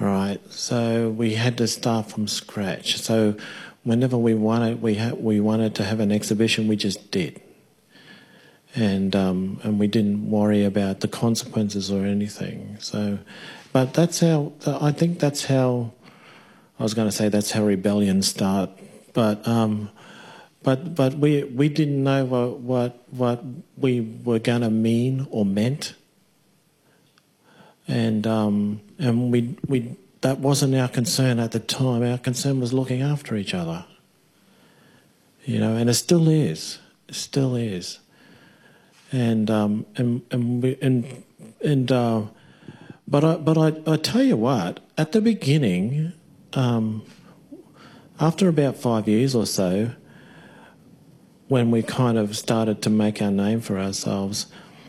right? So we had to start from scratch. So whenever we wanted to have an exhibition, we just did. And we didn't worry about the consequences or anything. So, but that's how I think that's how I was going to say that's how rebellions start. But we didn't know what we were going to mean or meant, and we that wasn't our concern at the time. Our concern was looking after each other. You know, and it still is. It still is. But I tell you what, at the beginning, after about 5 years or so, when we kind of started to make our name for ourselves,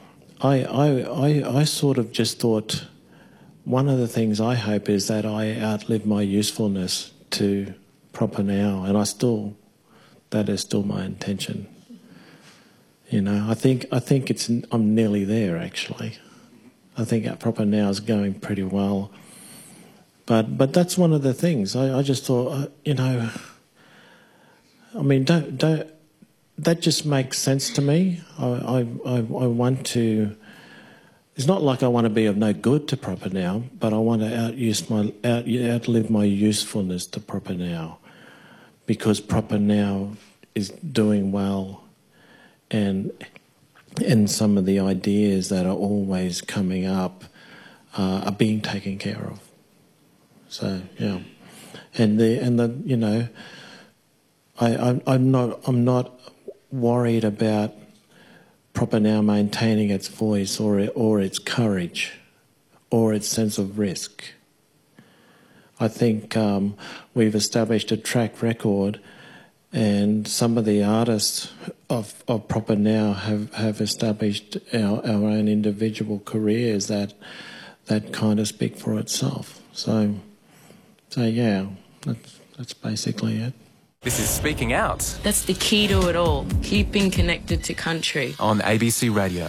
I sort of just thought, one of the things I hope is that I outlive my usefulness to Proper Now, and that is still my intention. You know, I think I'm nearly there, actually. I think our Proper Now is going pretty well. But that's one of the things. I just thought, you know, I mean, don't that just makes sense to me. I want to. It's not like I want to be of no good to Proper Now, but I want to outlive my usefulness to Proper Now, because Proper Now is doing well. And some of the ideas that are always coming up are being taken care of. So yeah, and the you know, I'm not worried about Proper Now maintaining its voice or its courage or its sense of risk. I think we've established a track record. And some of the artists of Proper Now have established our own individual careers that kind of speak for itself. So yeah, that's basically it. This is Speaking Out. That's the key to it all, keeping connected to country. On ABC Radio.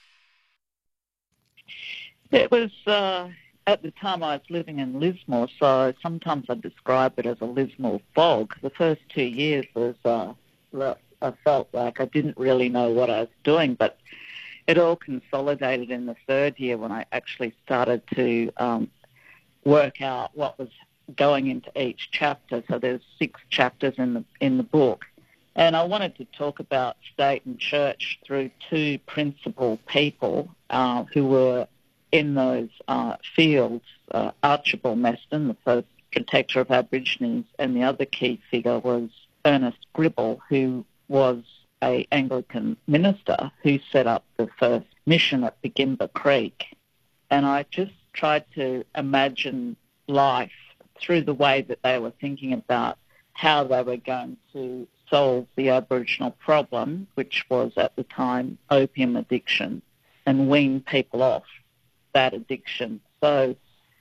It was, at the time I was living in Lismore, so sometimes I describe it as a Lismore fog. The first 2 years was, I felt like I didn't really know what I was doing, but it all consolidated in the third year when I actually started to work out what was going into each chapter. So there's 6 chapters in the book. And I wanted to talk about state and church through 2 principal people who were in those fields. Archibald Meston, the first protector of Aborigines, and the other key figure was Ernest Gribble, who was an Anglican minister who set up the first mission at Begimba Creek. And I just tried to imagine life through the way that they were thinking about how they were going to solve the Aboriginal problem, which was at the time opium addiction, and wean people off that addiction. So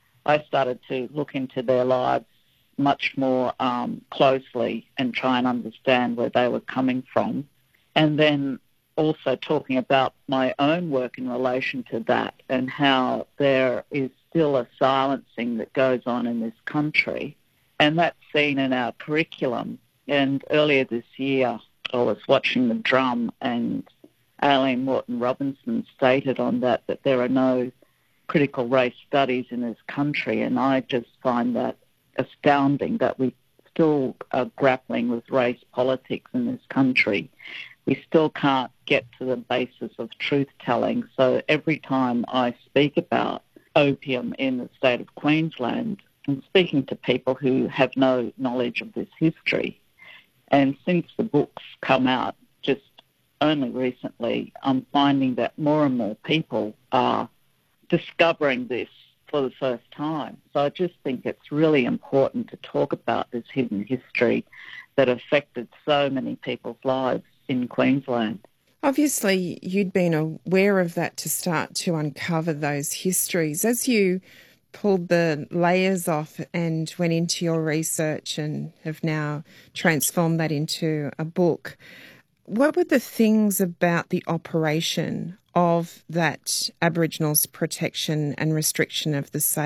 I started to look into their lives much more closely and try and understand where they were coming from. And then also talking about my own work in relation to that and how there is still a silencing that goes on in this country. And that's seen in our curriculum. And earlier this year, I was watching The Drum, and Aileen Morton-Robinson stated on that there are no critical race studies in this country, and I just find that astounding that we still are grappling with race politics in this country. We still can't get to the basis of truth-telling. So every time I speak about opium in the state of Queensland, I'm speaking to people who have no knowledge of this history. And since the book's come out just only recently, I'm finding that more and more people are discovering this for the first time. So I just think it's really important to talk about this hidden history that affected so many people's lives in Queensland. Obviously, you'd been aware of that to start to uncover those histories. As you pulled the layers off and went into your research and have now transformed that into a book, what were the things about the operation of that Aboriginals protection and restriction of the sale